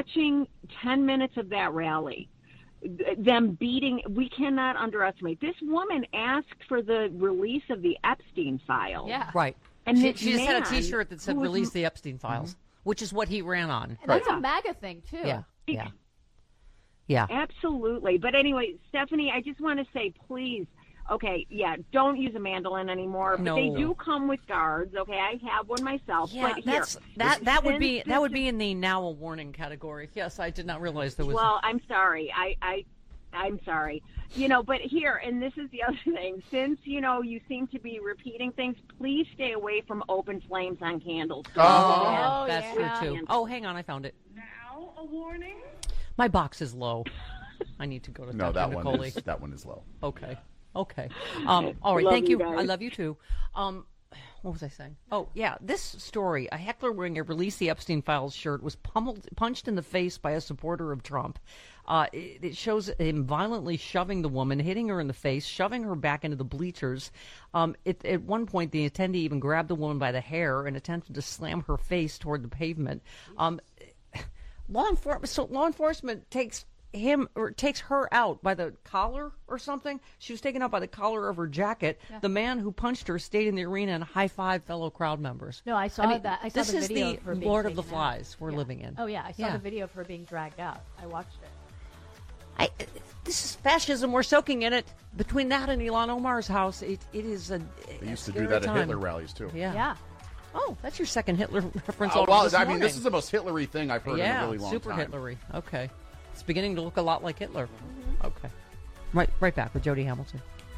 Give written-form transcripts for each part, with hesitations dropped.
watching 10 minutes of that rally, them beating, we cannot underestimate. This woman asked for the release of the Epstein files. Yeah. Right. And she this just had a man T-shirt that said "Release the Epstein files," which is what he ran on. And that's a MAGA thing, too. Yeah. Absolutely. But anyway, Stephanie, I just want to say, please, okay, don't use a mandolin anymore. But they do come with guards. Okay, I have one myself. Yeah, but that would be in the now a warning category. Yes, I did not realize there was. Well, I'm sorry. I'm sorry. But here, and this is the other thing, since, you seem to be repeating things, please stay away from open flames on candles. Oh, that's true, too. Oh, hang on, I found it. Now a warning? My box is low. I need to go to No, Dr. that one is low. Okay. All right, thank you. Guys. I love you, too. What was I saying? Oh, yeah, this story, a heckler wearing a Release the Epstein Files shirt was punched in the face by a supporter of Trump. It shows him violently shoving the woman, hitting her in the face, shoving her back into the bleachers. At one point, the attendee even grabbed the woman by the hair and attempted to slam her face toward the pavement. Law enforcement takes her out by the collar or something. She was taken out by the collar of her jacket. Yeah. The man who punched her stayed in the arena and high-fived fellow crowd members. No, I saw that. I saw the video of her being Lord of the taken Flies out. we're living in. Oh, yeah. I saw the video of her being dragged out. I watched it. This is fascism. We're soaking in it. Between that and Ilhan Omar's house, it is a They used to do that at Hitler rallies, too. Yeah. Oh, that's your second Hitler reference. This is the most Hitlery thing I've heard in a really long super time. Hitlery. Okay. It's beginning to look a lot like Hitler. Mm-hmm. Okay. Right back with Jody Hamilton.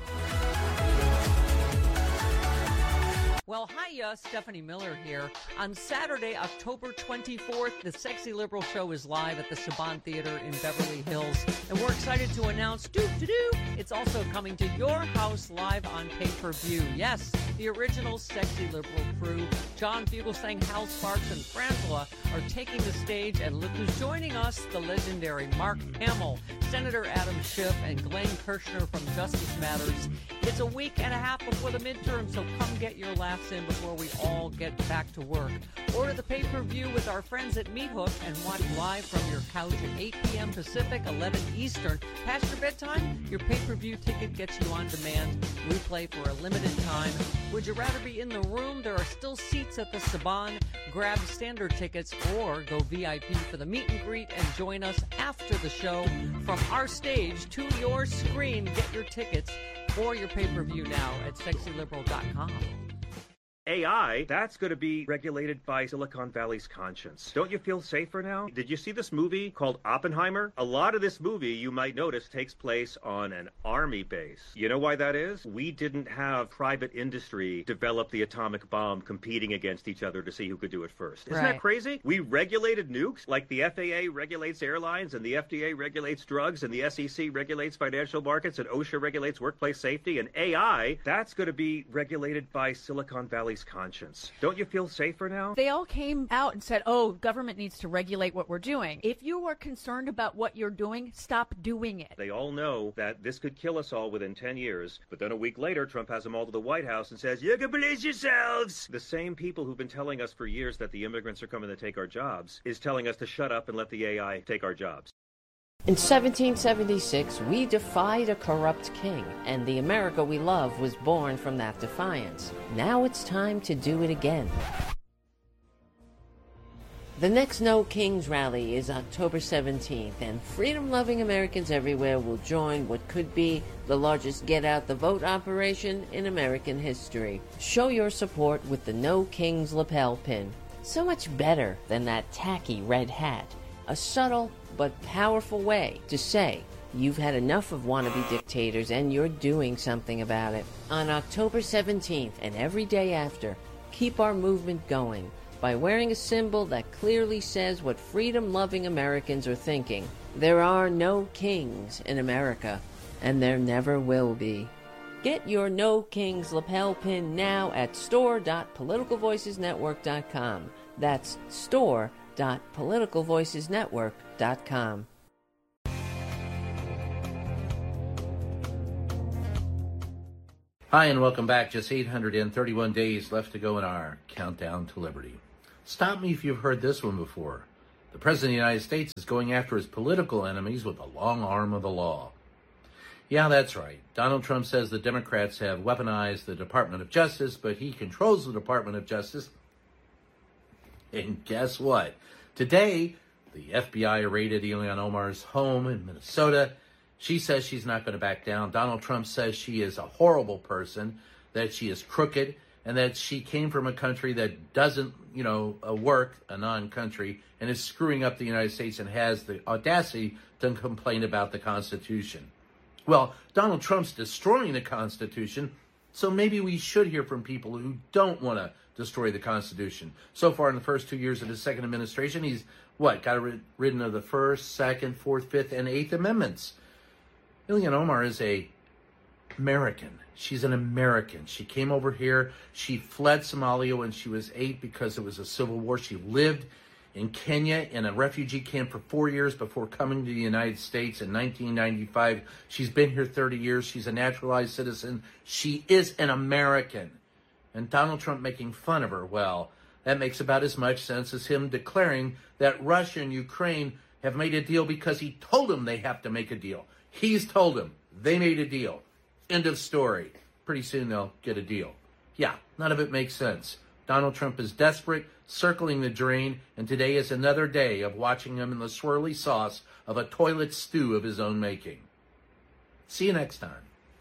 Well, hiya, Stephanie Miller here. On Saturday, October 24th, the Sexy Liberal Show is live at the Saban Theater in Beverly Hills. And we're excited to announce, it's also coming to your house live on pay-per-view. Yes, the original Sexy Liberal crew, John Fugelsang, Hal Sparks, and Frangela, are taking the stage. And look who's joining us, the legendary Mark Hamill, Senator Adam Schiff, and Glenn Kirshner from Justice Matters. It's a week and a half before the midterm, so come get your laughs in before we all get back to work. Order the pay-per-view with our friends at Meat Hook and watch live from your couch at 8 p.m. Pacific, 11 Eastern. Past your bedtime, your pay-per-view ticket gets you on demand. Replay for a limited time. Would you rather be in the room? There are still seats at the Saban. Grab standard tickets or go VIP for the meet and greet and join us after the show. From our stage to your screen, get your tickets or your pay-per-view now at sexyliberal.com. AI, that's going to be regulated by Silicon Valley's conscience. Don't you feel safer now? Did you see this movie called Oppenheimer? A lot of this movie, you might notice, takes place on an army base. You know why that is? We didn't have private industry develop the atomic bomb competing against each other to see who could do it first. Isn't that crazy? We regulated nukes, like the FAA regulates airlines, and the FDA regulates drugs, and the SEC regulates financial markets, and OSHA regulates workplace safety, and AI, that's going to be regulated by Silicon Valley's conscience. Don't you feel safer now? They all came out and said, government needs to regulate what we're doing. If you are concerned about what you're doing, stop doing it. They all know that this could kill us all within 10 years, but then a week later, Trump has them all to the White House and says, you can police yourselves! The same people who've been telling us for years that the immigrants are coming to take our jobs is telling us to shut up and let the AI take our jobs. In 1776, we defied a corrupt king, and the America we love was born from that defiance. Now it's time to do it again. The next No Kings rally is October 17th, and freedom-loving Americans everywhere will join what could be the largest get-out-the-vote operation in American history. Show your support with the No Kings lapel pin. So much better than that tacky red hat. A subtle but powerful way to say you've had enough of wannabe dictators and you're doing something about it. On October 17th and every day after, keep our movement going by wearing a symbol that clearly says what freedom-loving Americans are thinking. There are no kings in America, and there never will be. Get your No Kings lapel pin now at store.politicalvoicesnetwork.com. That's store.politicalvoicesnetwork.com. Hi, and welcome back. Just 831 days left to go in our countdown to liberty. Stop me if you've heard this one before. The President of the United States is going after his political enemies with the long arm of the law. Yeah, that's right. Donald Trump says the Democrats have weaponized the Department of Justice, but he controls the Department of Justice. And guess what? Today, the FBI raided Ilhan Omar's home in Minnesota. She says she's not going to back down. Donald Trump says she is a horrible person, that she is crooked, and that she came from a country that doesn't, work, a non-country, and is screwing up the United States and has the audacity to complain about the Constitution. Well, Donald Trump's destroying the Constitution, so maybe we should hear from people who don't want to destroy the Constitution. So far in the first 2 years of his second administration, he's, got rid of the First, Second, Fourth, Fifth, and Eighth Amendments. Ilhan Omar is an American. She's an American. She came over here. She fled Somalia when she was 8 because it was a civil war. She lived in Kenya in a refugee camp for 4 years before coming to the United States in 1995. She's been here 30 years. She's a naturalized citizen. She is an American. And Donald Trump making fun of her, well, that makes about as much sense as him declaring that Russia and Ukraine have made a deal because he told them they have to make a deal. He's told them they made a deal. End of story. Pretty soon they'll get a deal. Yeah, none of it makes sense. Donald Trump is desperate, circling the drain, and today is another day of watching him in the swirly sauce of a toilet stew of his own making. See you next time.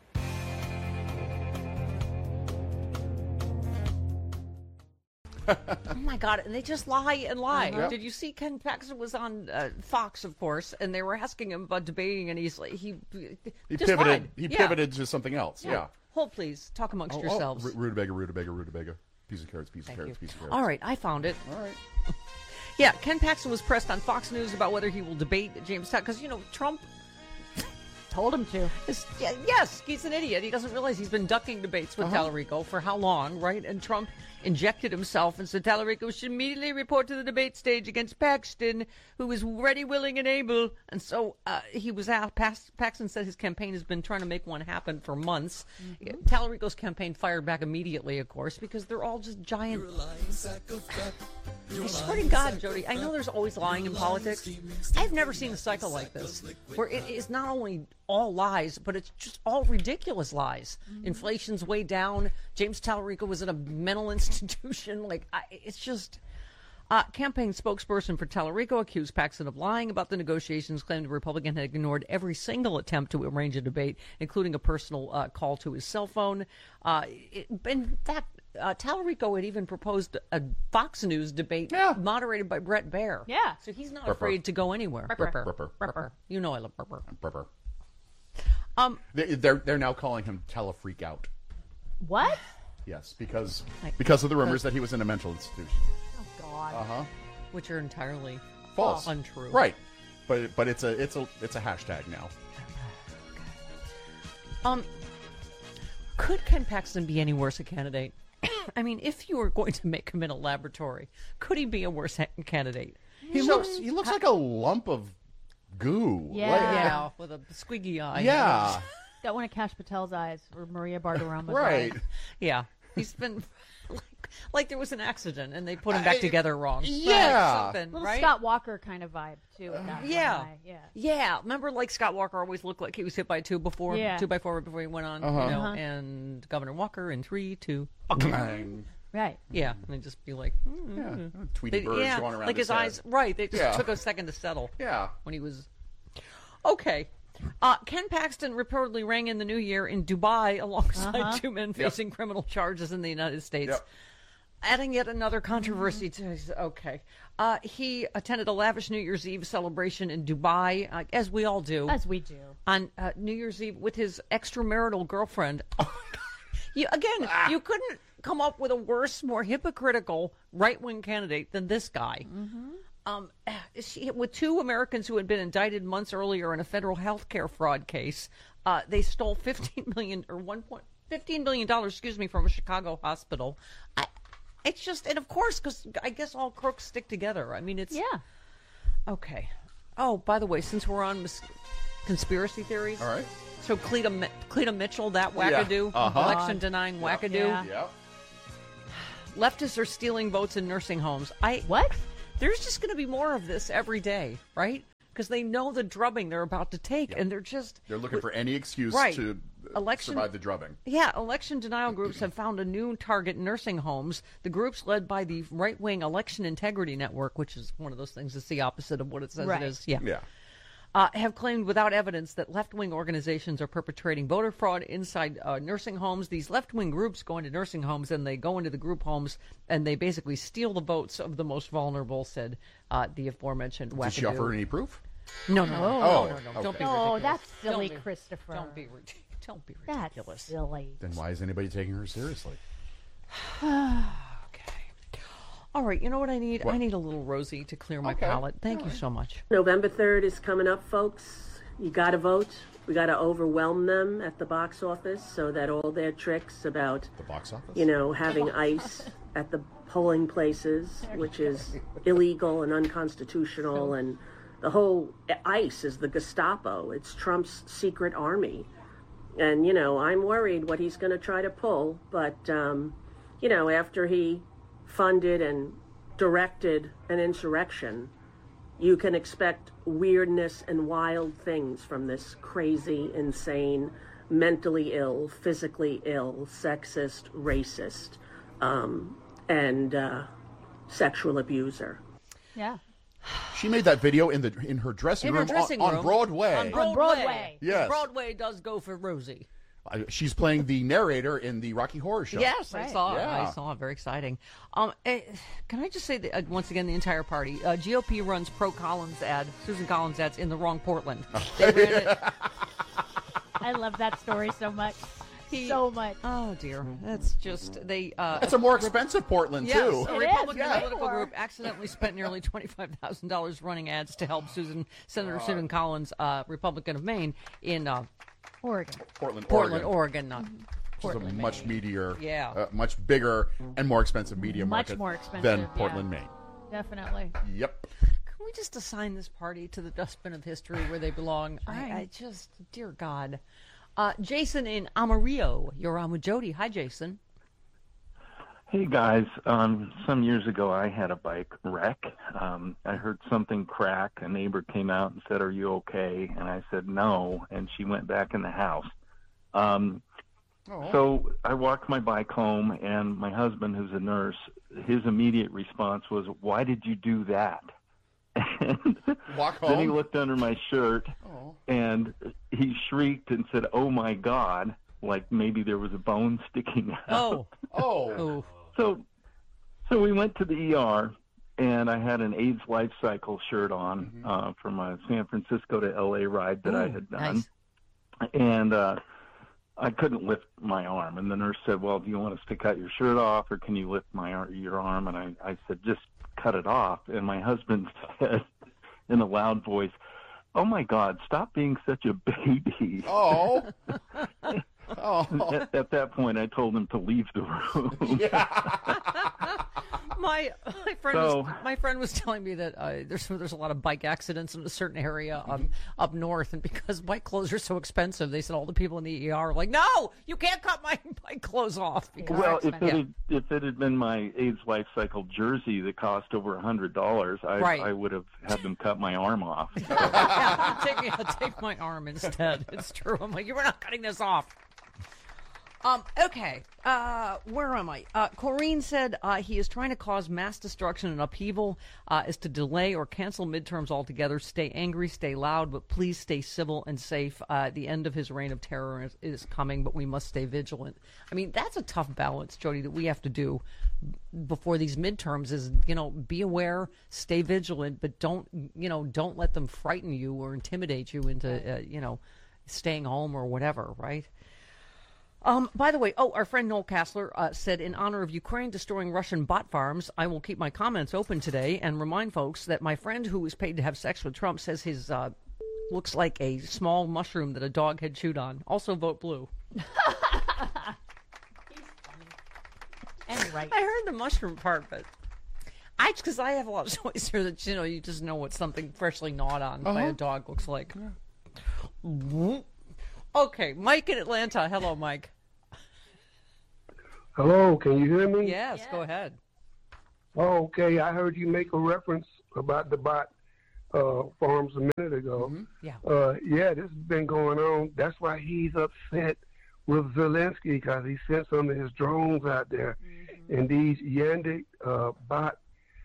Oh my God! And they just lie and lie. Uh-huh. Did you see Ken Paxton was on Fox, of course, and they were asking him about debating, and he just pivoted. lied. He pivoted to something else. Yeah. Hold, please talk amongst yourselves. Rutabaga. Piece of carrots. All right, I found it. All right. Yeah, Ken Paxton was pressed on Fox News about whether he will debate James Tucker because Trump told him to. Yes, he's an idiot. He doesn't realize he's been ducking debates with Tallarico for how long, right? And Trump injected himself and said Tallarico should immediately report to the debate stage against Paxton, who is ready, willing, and able. And so he was asked. Paxton said his campaign has been trying to make one happen for months. Mm-hmm. Tallarico's campaign fired back immediately, of course, because they're all just giant. I swear to God, Jody, I know there's always lying in politics. I've never seen a cycle like this, where it is not only all lies, but it's just all ridiculous lies. Mm-hmm. Inflation's way down. James Tallarico was in a mental institution. It's just... campaign spokesperson for Tallarico accused Paxton of lying about the negotiations, claimed the Republican had ignored every single attempt to arrange a debate, including a personal call to his cell phone. In fact, Tallarico had even proposed a Fox News debate moderated by Brett Baier. Yeah. So he's not afraid to go anywhere. Ripper. You know I love Ripper. They're now calling him Telefreak Out. What? Yes, because of the rumors that he was in a mental institution. God. Which are entirely false, untrue. Right, but it's a hashtag now. Could Ken Paxton be any worse a candidate? I mean, if you were going to make him in a laboratory, could he be a worse candidate? He looks like a lump of goo. Yeah, with a squeaky eye. Yeah, got one of Kash Patel's eyes or Maria Bartiromo's right. eyes. Yeah, he's been like there was an accident and they put him back together wrong. Yeah, little Scott Walker kind of vibe too. With that yeah. Remember, like Scott Walker always looked like he was hit by 2 before, 2x4 before he went on. And Governor Walker in 3, 2. Right. Yeah, and just be like, Tweety birds going around. Like his eyes. Right. They just took a second to settle. Yeah. When he was okay. Ken Paxton reportedly rang in the new year in Dubai alongside 2 men facing criminal charges in the United States. Adding yet another controversy to his, he attended a lavish New Year's Eve celebration in Dubai, as we all do. As we do. On New Year's Eve with his extramarital girlfriend. Oh, my God. You couldn't come up with a worse, more hypocritical right-wing candidate than this guy. Mm-hmm. With 2 Americans who had been indicted months earlier in a federal health care fraud case, they stole $15 million from a Chicago hospital. It's just, and of course, because I guess all crooks stick together. I mean, it's okay. Oh, by the way, since we're on conspiracy theories, all right. So Cleta Mitchell, that wackadoo, election denying wackadoo. Yeah. Leftists are stealing votes in nursing homes. What? there's just going to be more of this every day, right? Because they know the drubbing they're about to take, and they're looking for any excuse to survive the drubbing. Yeah, election denial groups have found a new target: nursing homes. The groups led by the right-wing Election Integrity Network, which is one of those things that's the opposite of what it says it is. Yeah. Have claimed without evidence that left-wing organizations are perpetrating voter fraud inside nursing homes. These left-wing groups go into nursing homes, and they go into the group homes, and they basically steal the votes of the most vulnerable, said the aforementioned wackadoo. Did she offer any proof? No. No. Don't be ridiculous. Oh, that's silly, Christopher. Don't be ridiculous. That's silly. Then why is anybody taking her seriously? All right, you know what I need? I need a little Rosie to clear my palate. Thank you so much. November 3rd is coming up, folks. You got to vote. We got to overwhelm them at the box office so that all their tricks about the box office, having ICE at the polling places, which is illegal and unconstitutional, and the whole ICE is the Gestapo. It's Trump's secret army. And, I'm worried what he's going to try to pull. But, after he funded and directed an insurrection, you can expect weirdness and wild things from this crazy, insane, mentally ill, physically ill, sexist, racist, and sexual abuser. Yeah. She made that video in her dressing room on Broadway. On Broadway. Yes. Broadway does go for Rosie. She's playing the narrator in the Rocky Horror Show. Yes, right. I saw it. Yeah. I saw it. Very exciting. Can I just say that, once again, the entire party, GOP runs pro-Collins ad, Susan Collins ads in the wrong Portland. They ran it. I love that story so much. So much. Oh, dear. That's just, It's a more expensive Portland, yes, too. a Republican political group accidentally spent nearly $25,000 running ads to help Senator Susan Collins, Republican of Maine, in Oregon. Portland, Oregon, not which is a much meatier, Yeah. much bigger and more expensive media market more expensive, than yeah. Portland, Maine. Definitely. Yep. Can we just assign this party to the dustbin of history where they belong? I just, dear God. Jason in Amarillo, you're on with Jody. Hi, Jason. Hey, guys. Some years ago, I had a bike wreck. I heard something crack. A neighbor came out and said, "Are you okay?" And I said, "No." And she went back in the house. So I walked my bike home, and my husband, who's a nurse, his immediate response was, "Why did you do that?" And Walk home? then he looked under my shirt, and he shrieked and said, "Oh, my God," like maybe there was a bone sticking out. Oh. So we went to the ER, and I had an AIDS life cycle shirt on from a San Francisco to L.A. ride that I had done. Nice. And I couldn't lift my arm. And the nurse said, "Well, do you want us to cut your shirt off, or can you lift your arm?" And I said, "Just cut it off." And my husband said in a loud voice, "Oh, my God, stop being such a baby." At that point, I told him to leave the room. My friend was telling me that there's a lot of bike accidents in a certain area up north, and because bike clothes are so expensive, they said all the people in the ER are like, "No, you can't cut my bike clothes off." Well, if it had been my AIDS life cycle jersey that cost over $100, I would have had them cut my arm off. Take my arm instead. It's true. I'm like, "You were not cutting this off." Okay. Where am I? Corrine said he is trying to cause mass destruction and upheaval, is to delay or cancel midterms altogether. Stay angry, stay loud, but please stay civil and safe. The end of his reign of terror is coming, but we must stay vigilant. I mean, that's a tough balance, Jody, that we have to do before these midterms is, be aware, stay vigilant, but don't let them frighten you or intimidate you into, staying home or whatever, right? By the way, our friend Noel Kassler said, in honor of Ukraine destroying Russian bot farms, I will keep my comments open today and remind folks that my friend who was paid to have sex with Trump says his looks like a small mushroom that a dog had chewed on. Also vote blue. He's funny. And right. I heard the mushroom part, but because I have a lot of stories here that, you just know what something freshly gnawed on by a dog looks like. Yeah. Okay, Mike in Atlanta. Hello, Mike. Hello, can you hear me? Yes, go ahead. Oh, okay. I heard you make a reference about the bot farms a minute ago. Yeah. Yeah, this has been going on. That's why he's upset with Zelensky, because he sent some of his drones out there. And these Yandex bot,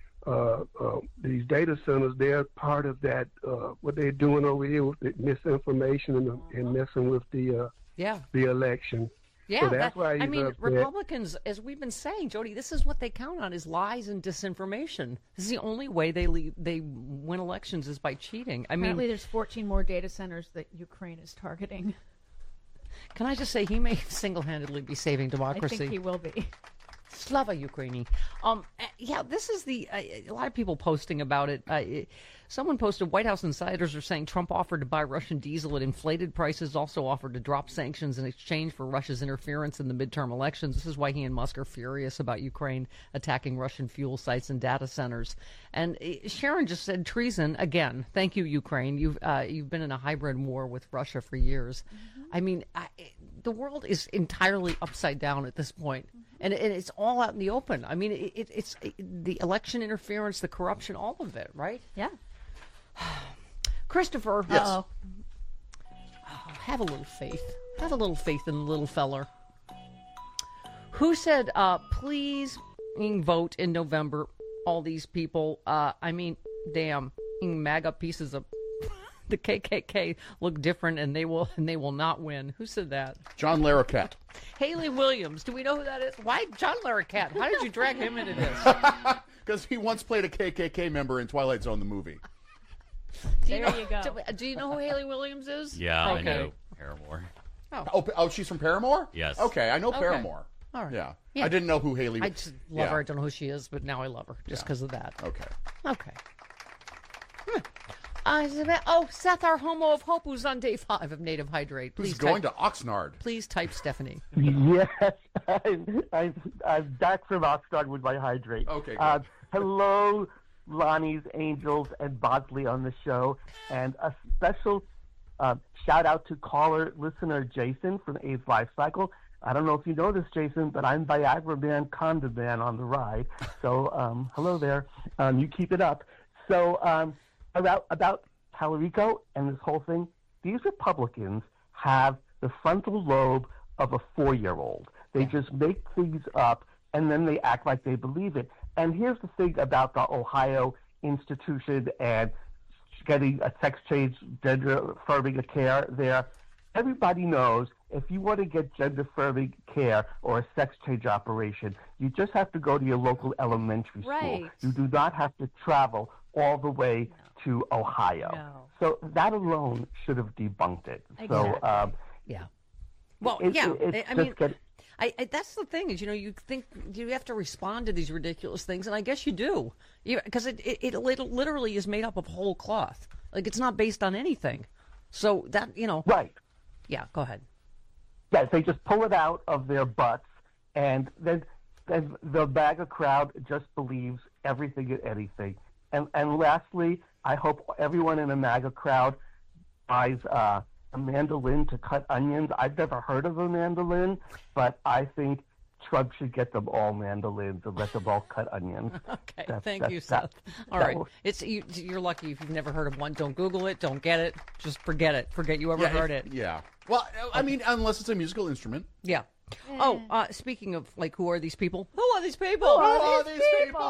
these data centers, they're part of that, what they're doing over here with the misinformation and messing with the election. Yeah, so that's why he's upset. Republicans, as we've been saying, Jody, this is what they count on, is lies and disinformation. This is the only way they win elections, is by cheating. Apparently there's 14 more data centers that Ukraine is targeting. Can I just say, he may single-handedly be saving democracy. I think he will be. Slava Ukraini. Yeah, this is a lot of people posting about it. Someone posted, White House insiders are saying Trump offered to buy Russian diesel at inflated prices, also offered to drop sanctions in exchange for Russia's interference in the midterm elections. This is why he and Musk are furious about Ukraine attacking Russian fuel sites and data centers. And Sharon just said treason again. Thank you, Ukraine. You've been in a hybrid war with Russia for years. I mean, the world is entirely upside down at this point. And it's all out in the open. I mean, it's the election interference, the corruption, all of it, right? Yeah. Christopher. Yes. Have a little faith. Have a little faith in the little feller. Who said, please vote in November, all these people. I mean, damn, MAGA pieces of the KKK look different, and they will not win. Who said that? John Larroquette. Haley Williams. Do we know who that is? Why John Larroquette? How did you drag him into this? Because he once played a KKK member in Twilight Zone, the movie. There you go. Do you know who Haley Williams is? Yeah, okay. I know Paramore. Oh, she's from Paramore? Yes. Okay, I know Okay. Paramore. All right. Yeah. Yeah. I didn't know who Haley was. I just love her. I don't know who she is, but now I love her just because of that. Okay. Okay. Seth, our homo of hope, who's on day 5 of Native Hydrate. Who's Please going type, to Oxnard? Please type Stephanie. Yes, I'm back from Oxnard with my hydrate. Okay, good. Hello, Lonnie's Angels and Bosley on the show, and a special shout out to caller listener Jason from A's Life Cycle. I don't know if you know this, Jason, but I'm Viagra Man, Condom Man on the ride. So hello there. You keep it up. So about Talarico and this whole thing, these Republicans have the frontal lobe of a 4-year-old. They just make things up, and then they act like they believe it. And here's the thing about the Ohio institution and getting a sex change, gender affirming care there. Everybody knows if you want to get gender affirming care or a sex change operation, you just have to go to your local elementary school. Right. You do not have to travel all the way to Ohio. No. So that alone should have debunked it. Exactly. So Yeah. Well, I mean, that's the thing is, you think you have to respond to these ridiculous things, and I guess you do, because it literally is made up of whole cloth. Like, it's not based on anything. So that, Right. Yeah, go ahead. Yes, they just pull it out of their butts, and then the MAGA crowd just believes everything and anything. And lastly, I hope everyone in a MAGA crowd buys a mandolin to cut onions. I've never heard of a mandolin, but I think Trump should get them all mandolins and let them all cut onions. Okay, thank you, Seth. All right, you're lucky if you've never heard of one. Don't Google it. Don't get it. Just forget it. Forget you ever heard it. Yeah. Well, I mean, unless it's a musical instrument. Yeah. Oh, speaking of, who are these people? Who are these people? Who are these people?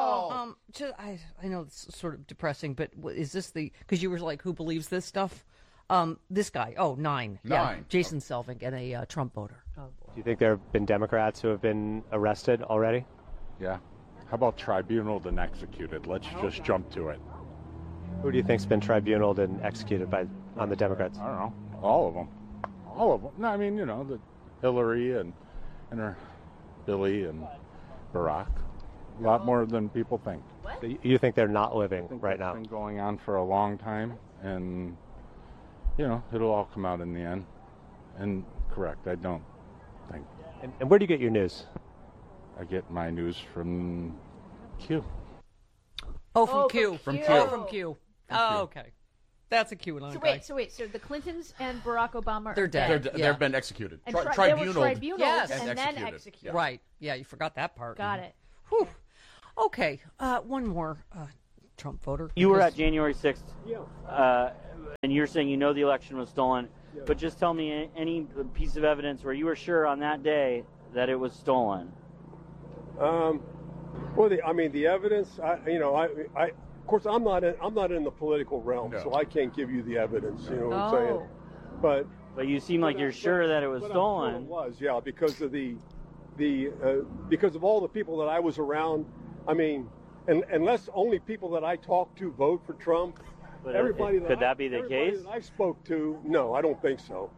I know it's sort of depressing, but is this because you were like, who believes this stuff? This guy, 9. Yeah, Jason Selvig, and a Trump voter. Do you think there have been Democrats who have been arrested already? Yeah. How about tribunaled and executed? Let's just jump to it. Who do you think's been tribunaled and executed on the Democrats? I don't know. All of them. All of them. No, I mean, the Hillary and her Billy and Barack. A lot more than people think. What? You think they're not living right now? It's been going on for a long time, and it'll all come out in the end. And correct, I don't think. And where do you get your news? I get my news from Q. Oh, from Q. From Q. Oh, from Q. Oh, okay. That's a QAnon guy. So the Clintons and Barack Obama they're are dead. They've been executed. And tribunaled, yes. and then executed. Right. Yeah, you forgot that part. Got it. Whew. Okay, one more Trump voter. You were at January 6th, and you're saying you know the election was stolen, but just tell me any piece of evidence where you were sure on that day that it was stolen. Well, the evidence. Of course, I'm not in the political realm, so I can't give you the evidence. You know what I'm saying? But you seem like you're sure that it was stolen. It was, yeah, because of because of all the people that I was around. I mean, unless only people that I talked to vote for Trump. But everybody could that be the case? That I spoke to, no, I don't think so.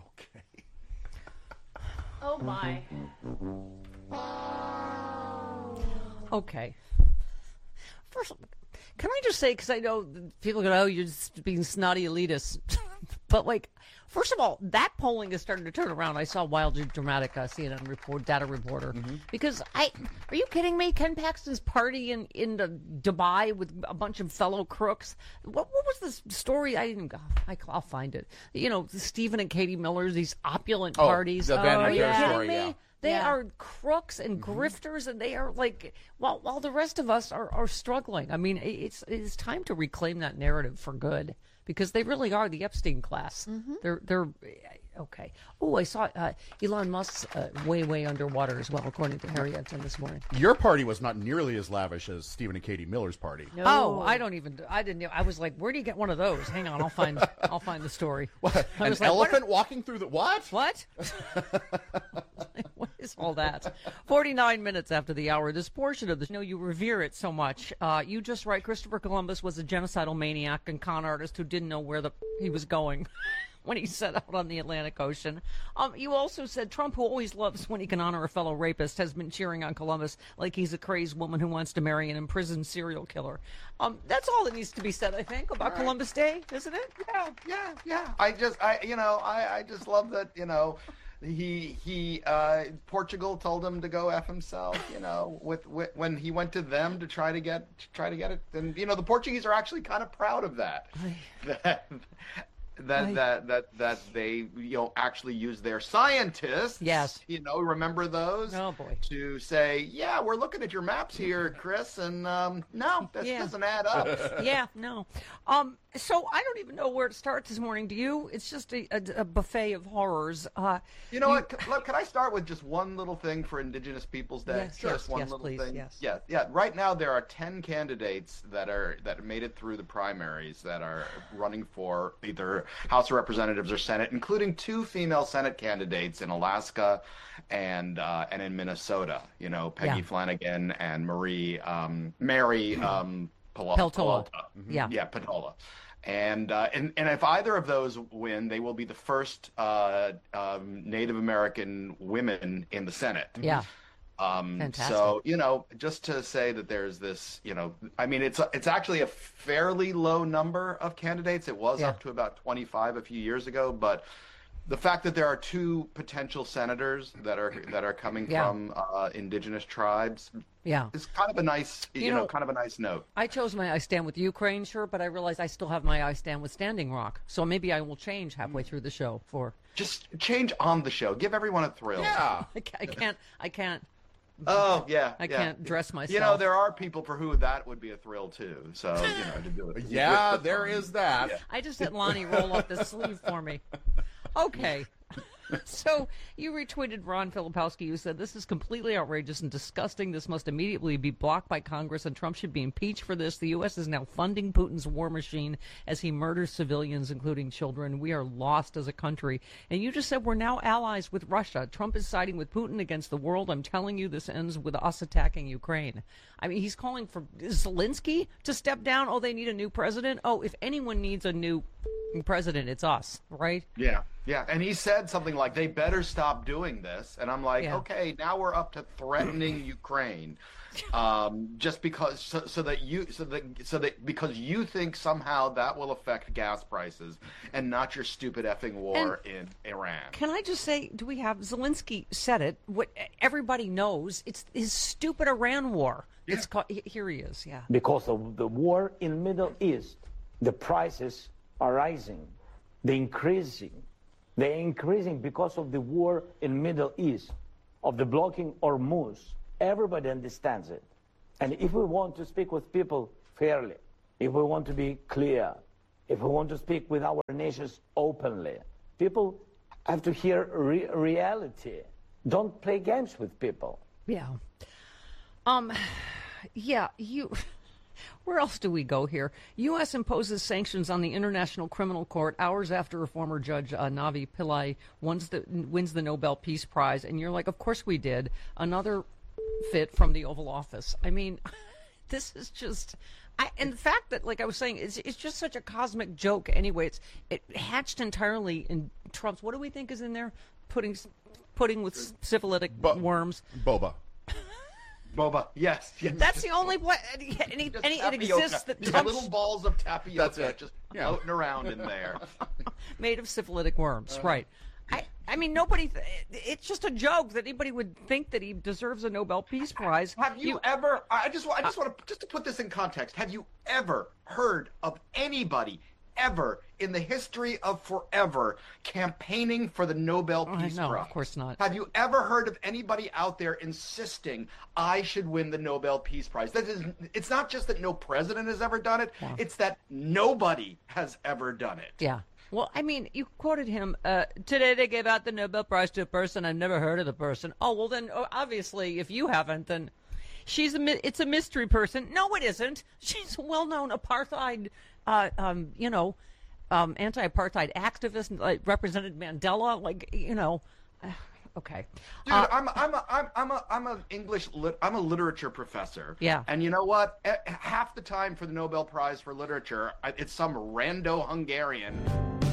Oh my. Okay. First, can I just say, because I know people go, oh, you're just being snotty elitist. But, first of all, that polling is starting to turn around. I saw wildly dramatic CNN data reporter. Because, are you kidding me? Ken Paxton's party in Dubai with a bunch of fellow crooks. What was this story? I'll find it. Stephen and Katie Miller's, these opulent parties. The Vanity Fair story, me? yeah. They are crooks and grifters, and they are while the rest of us are struggling. I mean, it's time to reclaim that narrative for good, because they really are the Epstein class. They're okay. Oh, I saw Elon Musk's way underwater as well, according to Harry Epstein this morning. Your party was not nearly as lavish as Stephen and Katie Miller's party. No. Oh, I didn't know. I was like, where do you get one of those? Hang on, I'll find the story. What? An elephant walking through the what? What? What is all that? 49 minutes after the hour. This portion of the show, you revere it so much. You just write, Christopher Columbus was a genocidal maniac and con artist who didn't know where he was going when he set out on the Atlantic Ocean. You also said Trump, who always loves when he can honor a fellow rapist, has been cheering on Columbus like he's a crazy woman who wants to marry an imprisoned serial killer. That's all that needs to be said, I think, about Columbus Day, isn't it? Yeah. I just love that, Portugal told him to go F himself, when he went to them to try to get it. And, the Portuguese are actually kind of proud of that. That they actually use their scientists. Yes. Remember those? Oh boy. To say, yeah, we're looking at your maps here, Chris, and no, that doesn't add up. Yeah, no. So I don't even know where to start this morning. Do you? It's just a buffet of horrors. You know what? Can I start with just one little thing for Indigenous Peoples Day? Yes, just one little please, thing. Yes. Yeah. Right now there are 10 candidates that made it through the primaries that are running for either House of Representatives or Senate, including 2 female Senate candidates in Alaska and in Minnesota. Peggy Flanagan and Mary Peltola. Yeah, Peltola. And if either of those win, they will be the first Native American women in the Senate. Yeah. Fantastic. So, just to say that there's this, it's actually a fairly low number of candidates. It was up to about 25 a few years ago, but the fact that there are 2 potential senators that are coming from indigenous tribes is kind of a nice, kind of a nice note. I chose my I Stand With Ukraine shirt, but I realized I still have my I Stand With Standing Rock. So maybe I will change halfway through the show Just change on the show. Give everyone a thrill. Yeah. I can't. Oh, yeah. I can't dress myself. There are people for who that would be a thrill, too. So, to do it. Yeah, there is that. Yeah. I just had Lonnie roll up the sleeve for me. Okay. So you retweeted Ron Filipowski. You said, this is completely outrageous and disgusting. This must immediately be blocked by Congress, and Trump should be impeached for this. The U.S. is now funding Putin's war machine as he murders civilians, including children. We are lost as a country. And you just said we're now allies with Russia. Trump is siding with Putin against the world. I'm telling you, this ends with us attacking Ukraine. I mean, he's calling for Zelensky to step down. Oh, they need a new president. Oh, if anyone needs a new president, it's us, right? Yeah. And he said something like, they better stop doing this. And I'm like, okay, now we're up to threatening Ukraine. Just because because you think somehow that will affect gas prices and not your stupid effing war in Iran. Can I just say, do we have Zelensky said it? What everybody knows, it's his stupid Iran war. Yeah. It's called, here he is. Yeah. Because of the war in Middle East, the prices are rising. They're increasing because of the war in Middle East, of the blocking Hormuz. Everybody understands it. And if we want to speak with people fairly, if we want to be clear, if we want to speak with our nations openly, people have to hear reality. Don't play games with people. Yeah. Where else do we go here? U.S. imposes sanctions on the International Criminal Court hours after a former judge, Navi Pillay, wins the Nobel Peace Prize. And you're like, of course we did. Another fit from the Oval Office. I mean, this is just... and the fact that, like I was saying, it's just such a cosmic joke anyway. It hatched entirely in Trump's... What do we think is in there? Pudding with syphilitic worms. Boba. Boba, yes. That's the only way. And it exists. That These little balls of tapioca just floating around in there. Made of syphilitic worms, right. I mean, nobody... It's just a joke that anybody would think that he deserves a Nobel Peace Prize. Have you ever... I just want to put this in context. Have you ever heard of anybody ever in the history of forever campaigning for the Nobel Peace Prize? No, of course not. Have you ever heard of anybody out there insisting I should win the Nobel Peace Prize? It's not just that no president has ever done it. Yeah. It's that nobody has ever done it. Yeah. Well, I mean, you quoted him, today they gave out the Nobel Prize to a person I've never heard of the person. Oh, well then, obviously, if you haven't, then it's a mystery person. No, it isn't. She's a well-known apartheid, anti-apartheid activist, like, represented Mandela, okay. Dude, I'm a literature professor. Yeah. And you know what? Half the time for the Nobel Prize for Literature, it's some rando Hungarian